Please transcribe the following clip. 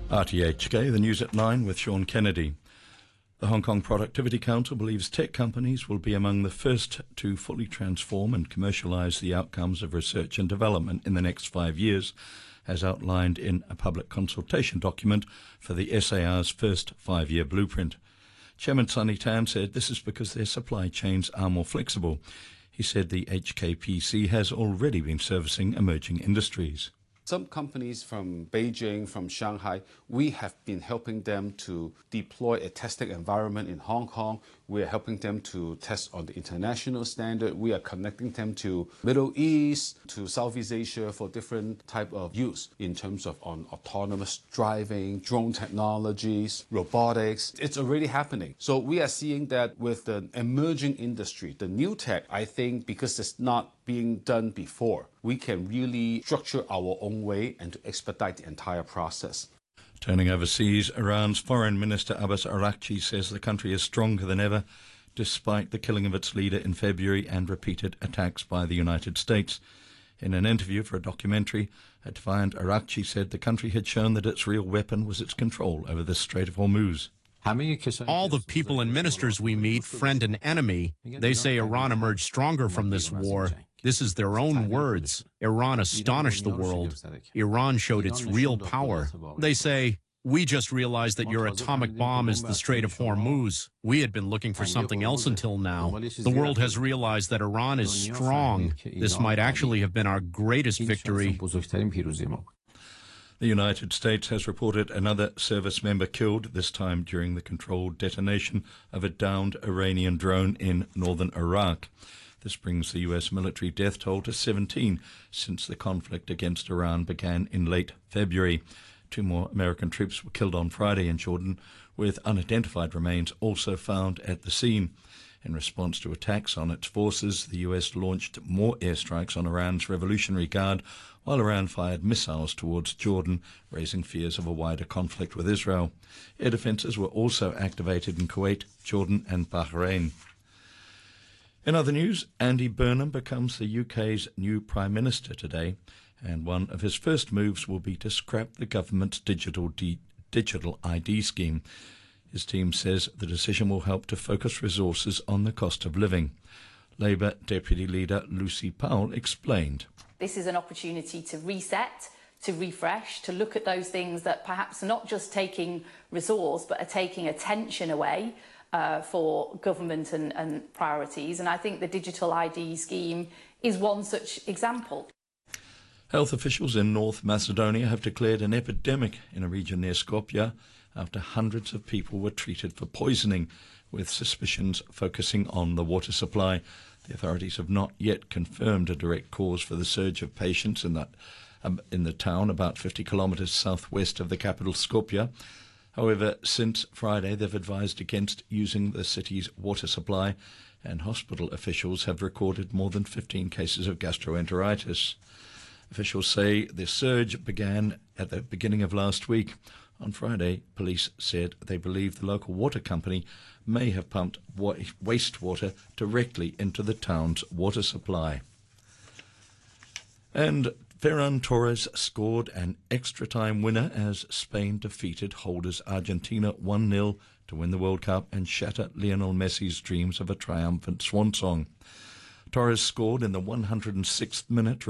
RTHK, the news at 9 with Sean Kennedy. The Hong Kong Productivity Council believes tech companies will be among the first to fully transform and commercialise the outcomes of research and development in the next 5 years, as outlined in a public consultation document for the SAR's first 5-year blueprint. Chairman Sonny Tan said this is because their supply chains are more flexible. He said the HKPC has already been servicing emerging industries. Some companies from Beijing, from Shanghai, we have been helping them to deploy a testing environment in Hong Kong. We are helping them to test on the international standard. We are connecting them to Middle East, to Southeast Asia for different type of use in terms of on autonomous driving, drone technologies, robotics. It's already happening. So we are seeing that with the emerging industry, the new tech, I think because it's not being done before, we can really structure our own way and to expedite the entire process. Turning overseas, Iran's Foreign Minister Abbas Araghchi says the country is stronger than ever, despite the killing of its leader in February and repeated attacks by the United States. In an interview for a documentary, a defiant Araghchi said the country had shown that its real weapon was its control over the Strait of Hormuz. All the people and ministers we meet, friend and enemy, they say Iran emerged stronger from this war. This is their own words. Iran astonished the world. Iran showed its real power. They say, we just realized that your atomic bomb is the Strait of Hormuz. We had been looking for something else until now. The world has realized that Iran is strong. This might actually have been our greatest victory. The United States has reported another service member killed, this time during the controlled detonation of a downed Iranian drone in northern Iraq. This brings the U.S. military death toll to 17 since the conflict against Iran began in late February. 2 more American troops were killed on Friday in Jordan, with unidentified remains also found at the scene. In response to attacks on its forces, the U.S. launched more airstrikes on Iran's Revolutionary Guard, while Iran fired missiles towards Jordan, raising fears of a wider conflict with Israel. Air defences were also activated in Kuwait, Jordan and Bahrain. In other news, Andy Burnham becomes the UK's new Prime Minister today, and one of his first moves will be to scrap the government's digital ID scheme. His team says the decision will help to focus resources on the cost of living. Labour Deputy Leader Lucy Powell explained. This is an opportunity to reset, to refresh, to look at those things that perhaps are not just taking resource, but are taking attention away for government and priorities. And I think the digital ID scheme is one such example. Health officials in North Macedonia have declared an epidemic in a region near Skopje after hundreds of people were treated for poisoning, with suspicions focusing on the water supply. The authorities have not yet confirmed a direct cause for the surge of patients in the town about 50 kilometres southwest of the capital Skopje. However, since Friday, they've advised against using the city's water supply, and hospital officials have recorded more than 15 cases of gastroenteritis. Officials say the surge began at the beginning of last week. On Friday, police said they believe the local water company may have pumped wastewater directly into the town's water supply. And Ferran Torres scored an extra-time winner as Spain defeated holders Argentina 1-0 to win the World Cup and shatter Lionel Messi's dreams of a triumphant swan song. Torres scored in the 106th minute.